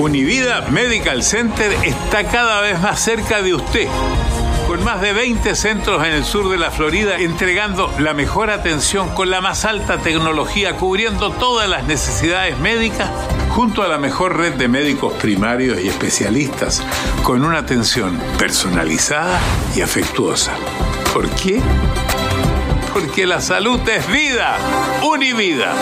Univida Medical Center está cada vez más cerca de usted, con más de 20 centros en el sur de la Florida, entregando la mejor atención con la más alta tecnología, cubriendo todas las necesidades médicas, junto a la mejor red de médicos primarios y especialistas, con una atención personalizada y afectuosa. ¿Por qué? Porque la salud es vida. Univida.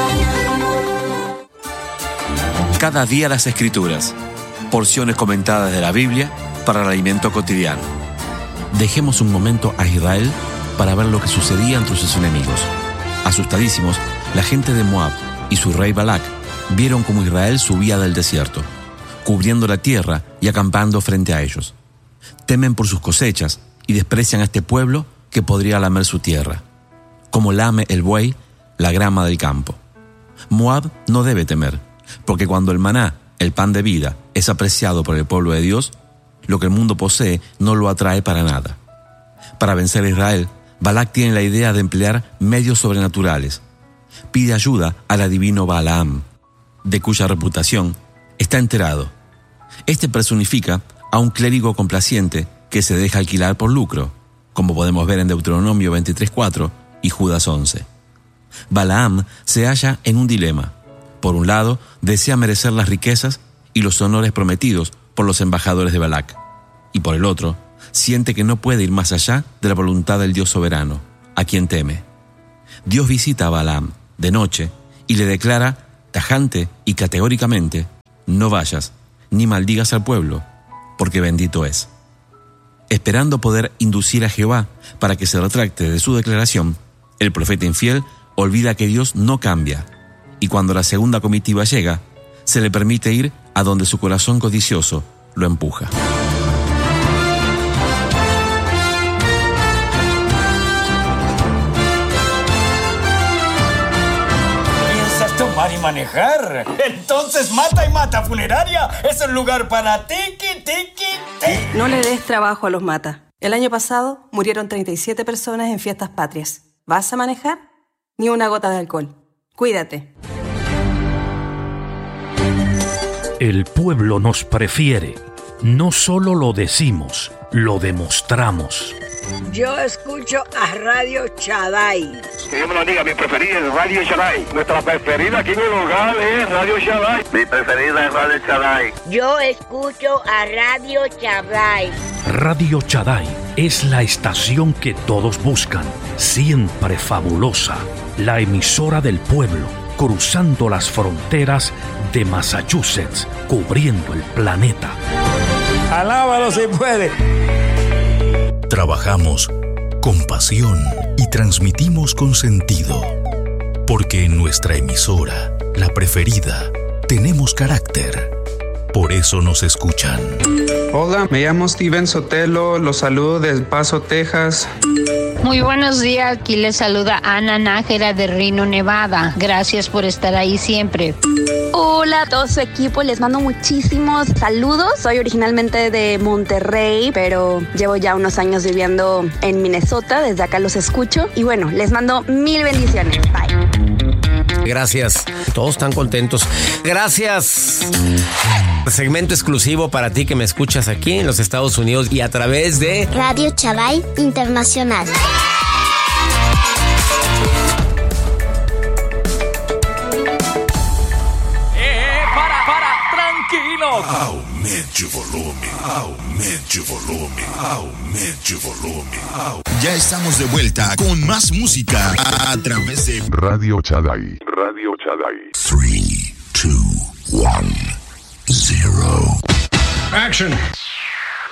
Cada día las Escrituras, porciones comentadas de la Biblia para el alimento cotidiano. Dejemos un momento a Israel para ver lo que sucedía entre sus enemigos. Asustadísimos, la gente de Moab y su rey Balac vieron cómo Israel subía del desierto, cubriendo la tierra y acampando frente a ellos. Temen por sus cosechas y desprecian a este pueblo que podría lamer su tierra, como lame el buey la grama del campo. Moab no debe temer, porque cuando el maná, el pan de vida, es apreciado por el pueblo de Dios, lo que el mundo posee no lo atrae para nada. Para vencer a Israel, Balac tiene la idea de emplear medios sobrenaturales. Pide ayuda al adivino Balaam, de cuya reputación está enterado. Este personifica a un clérigo complaciente que se deja alquilar por lucro, como podemos ver en Deuteronomio 23:4 y Judas 11. Balaam se halla en un dilema. Por un lado, desea merecer las riquezas y los honores prometidos por los embajadores de Balac, y por el otro, siente que no puede ir más allá de la voluntad del Dios soberano, a quien teme. Dios visita a Balaam de noche y le declara tajante y categóricamente: no vayas ni maldigas al pueblo, porque bendito es. Esperando poder inducir a Jehová para que se retracte de su declaración, el profeta infiel olvida que Dios no cambia, y cuando la segunda comitiva llega, se le permite ir a donde su corazón codicioso lo empuja. ¿Piensas tomar y manejar? Entonces Mata y Mata Funeraria es un lugar para tiki. No le des trabajo a los Mata. El año pasado murieron 37 personas en fiestas patrias. ¿Vas a manejar? Ni una gota de alcohol. Cuídate. El pueblo nos prefiere. No solo lo decimos, lo demostramos. Yo escucho a Radio Shaddai. Que Dios me lo diga, mi preferida es Radio Shaddai. Nuestra preferida aquí en el hogar es Radio Shaddai. Mi preferida es Radio Shaddai. Yo escucho a Radio Shaddai. Radio Shaddai es la estación que todos buscan, siempre fabulosa. La emisora del pueblo, cruzando las fronteras de Massachusetts, cubriendo el planeta. Alábalo si puede. Trabajamos con pasión y transmitimos con sentido, porque en nuestra emisora, la preferida, tenemos carácter. Por eso nos escuchan. Hola, me llamo Steven Sotelo, los saludo desde El Paso, Texas. Muy buenos días, aquí les saluda Ana Nájera de Reno, Nevada. Gracias por estar ahí siempre. Hola a todo su equipo, les mando muchísimos saludos. Soy originalmente de Monterrey, pero llevo ya unos años viviendo en Minnesota. Desde acá los escucho. Y bueno, les mando 1000 bendiciones. Bye. Gracias. Todos están contentos. Gracias. Segmento exclusivo para ti que me escuchas aquí en los Estados Unidos y a través de Radio Shaddai Internacional. ¡Tranquilos! Aumente o volumen, aumente o volumen, aumente o volumen. Ya estamos de vuelta con más música a través de Radio Shaddai. Radio Shaddai. 3, 2, 1, 0. Action.